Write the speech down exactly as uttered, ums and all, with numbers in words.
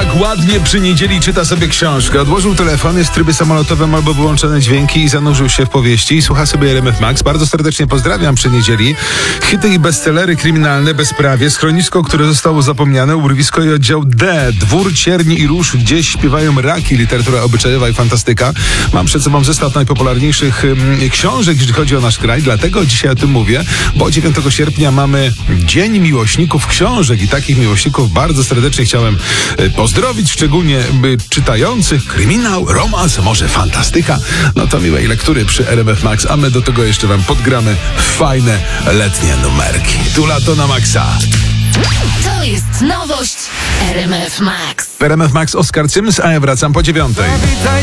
ładnie przy niedzieli czyta sobie książkę. Odłożył telefon, jest w trybie samolotowym albo wyłączone dźwięki i zanurzył się w powieści i słucha sobie R M F Max. Bardzo serdecznie pozdrawiam przy niedzieli. Hity i bestsellery kryminalne, bezprawie, schronisko, które zostało zapomniane, urwisko i oddział D, dwór cierni i róż, gdzie śpiewają raki, literatura obyczajowa i fantastyka. Mam przed sobą zestaw najpopularniejszych um, książek, jeśli chodzi o nasz kraj, dlatego dzisiaj o tym mówię, bo dziewiątego sierpnia mamy Dzień Miłośników Książek i takich miłośników bardzo serdecznie chciałem e, pozdrowić, szczególnie by czytających kryminał, romans, może fantastyka, no to miłej lektury przy R M F Max, a my do tego jeszcze wam podgramy fajne letnie numerki. Tu lato na maksa. To jest nowość R M F Max. R M F Max, Oskar Cyms, a ja wracam po dziewiątej.